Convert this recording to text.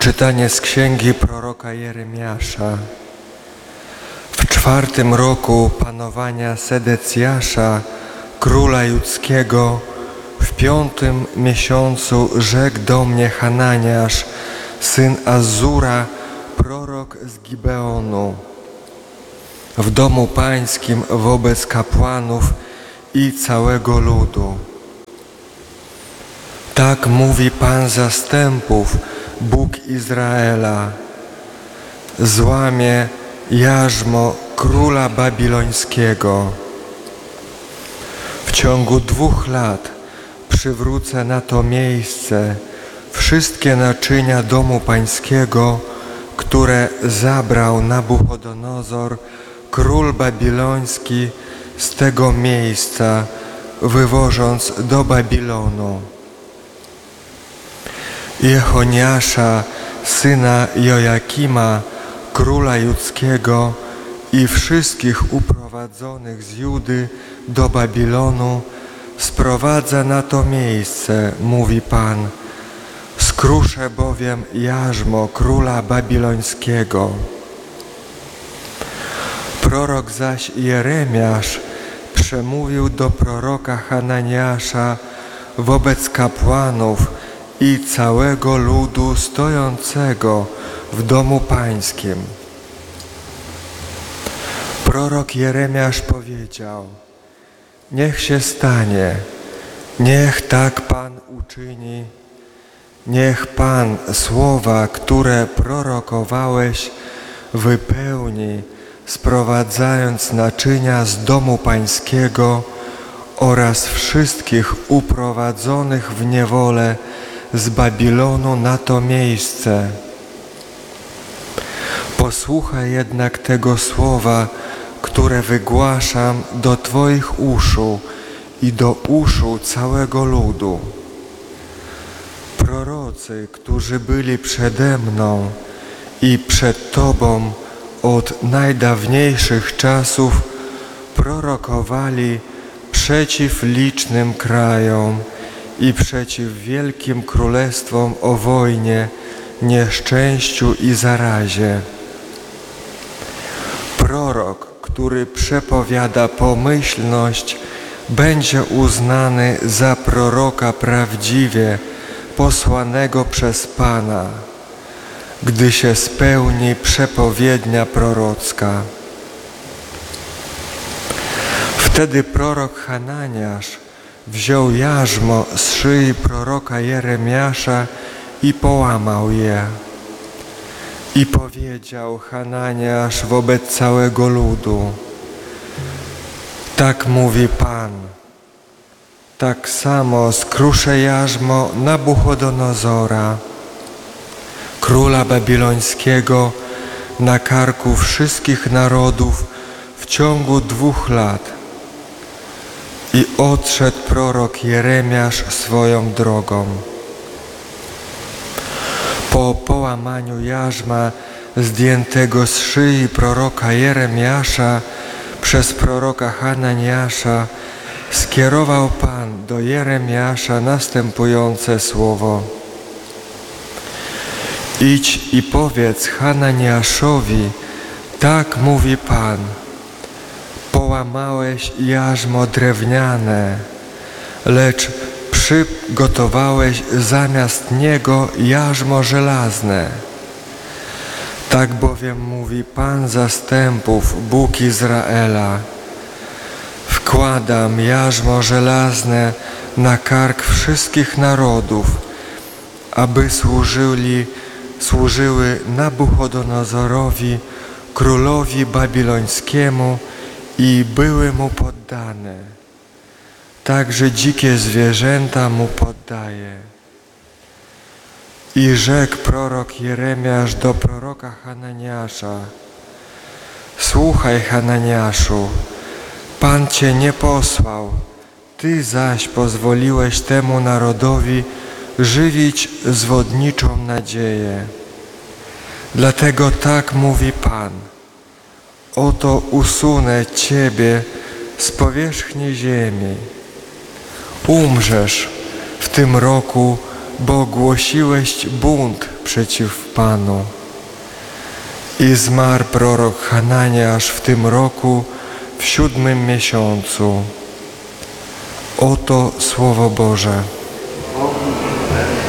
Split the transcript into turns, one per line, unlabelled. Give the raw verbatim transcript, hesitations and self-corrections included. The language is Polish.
Czytanie z księgi proroka Jeremiasza. W czwartym roku panowania Sedecjasza, króla judzkiego, w piątym miesiącu rzekł do mnie Hananiasz, syn Azura, prorok z Gibeonu, w domu pańskim wobec kapłanów i całego ludu. Tak mówi Pan zastępów, Bóg Izraela: złamie jarzmo króla babilońskiego. W ciągu dwóch lat przywrócę na to miejsce wszystkie naczynia domu pańskiego, które zabrał Nabuchodonozor, król babiloński, z tego miejsca, wywożąc do Babilonu. Jechoniasza, syna Jojakima, króla judzkiego, i wszystkich uprowadzonych z Judy do Babilonu sprowadza na to miejsce, mówi Pan. Skruszę bowiem jarzmo króla babilońskiego. Prorok zaś Jeremiasz przemówił do proroka Hananiasza wobec kapłanów i całego ludu stojącego w domu pańskim. Prorok Jeremiasz powiedział: niech się stanie, niech tak Pan uczyni, niech Pan słowa, które prorokowałeś, wypełni, sprowadzając naczynia z domu pańskiego oraz wszystkich uprowadzonych w niewolę z Babilonu na to miejsce. Posłuchaj jednak tego słowa, które wygłaszam do Twoich uszu i do uszu całego ludu. Prorocy, którzy byli przede mną i przed Tobą od najdawniejszych czasów, prorokowali przeciw licznym krajom i przeciw wielkim królestwom o wojnie, nieszczęściu i zarazie. Prorok, który przepowiada pomyślność, będzie uznany za proroka prawdziwie posłanego przez Pana, gdy się spełni przepowiednia prorocka. Wtedy prorok Hananiasz wziął jarzmo z szyi proroka Jeremiasza i połamał je. I powiedział Hananiasz wobec całego ludu: tak mówi Pan, tak samo skruszę jarzmo Nabuchodonozora, króla babilońskiego, na karku wszystkich narodów w ciągu dwóch lat. I odszedł prorok Jeremiasz swoją drogą. Po połamaniu jarzma zdjętego z szyi proroka Jeremiasza przez proroka Hananiasza skierował Pan do Jeremiasza następujące słowo: idź i powiedz Hananiaszowi, tak mówi Pan, połamałeś jarzmo drewniane, lecz przygotowałeś zamiast niego jarzmo żelazne. Tak bowiem mówi Pan zastępów, Bóg Izraela: wkładam jarzmo żelazne na kark wszystkich narodów, aby służyli, służyły Nabuchodonozorowi, królowi babilońskiemu, i były mu poddane. Także dzikie zwierzęta mu poddaje. I rzekł prorok Jeremiasz do proroka Hananiasza: słuchaj, Hananiaszu, Pan Cię nie posłał, Ty zaś pozwoliłeś temu narodowi żywić zwodniczą nadzieję. Dlatego tak mówi Pan: oto usunę Ciebie z powierzchni ziemi. Umrzesz w tym roku bo głosiłeś bunt przeciw Panu. I zmarł prorok Hananiasz w tym roku, w siódmym miesiącu. Oto Słowo Boże.